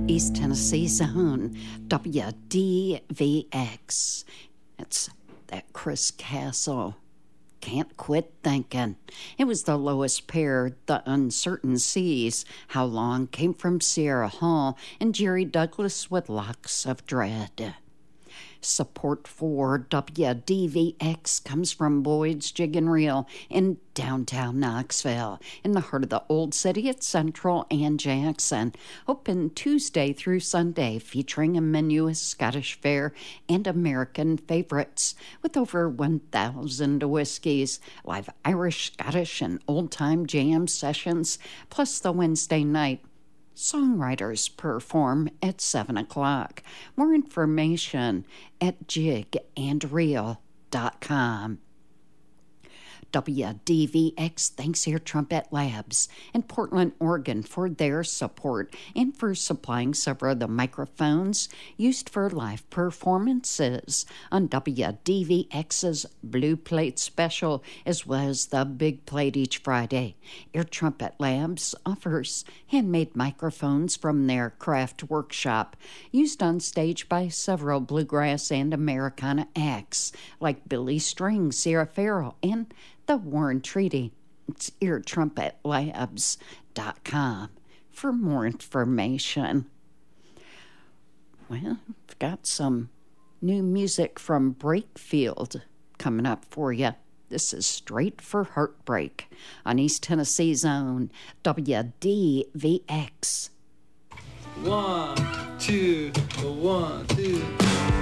East Tennessee's own WDVX. It's that Chris Castle. Can't quit thinking. It was the lowest pair, The Uncertain Seas. How Long came from Sierra Hall, and Jerry Douglas with Locks of Dread. Support for WDVX comes from Boyd's Jig and Reel in downtown Knoxville, in the heart of the Old City at Central and Jackson. Open Tuesday through Sunday, featuring a menu of Scottish fare and American favorites, with over 1,000 whiskeys, live Irish, Scottish, and old-time jam sessions, plus the Wednesday night songwriters perform at 7 o'clock. More information at jigandreel.com. WDVX thanks Air Trumpet Labs in Portland, Oregon for their support and for supplying several of the microphones used for live performances on WDVX's Blue Plate Special, as well as the Big Plate each Friday. Air Trumpet Labs offers handmade microphones from their craft workshop, used on stage by several bluegrass and Americana acts like Billy String, Sierra Farrell, and the Warren Treaty. It's eartrumpet.labs.com for more information. Well, I've got some new music from Breakfield coming up for you. This is Straight for Heartbreak on East Tennessee's own WDVX. 1, 2, 1, 2.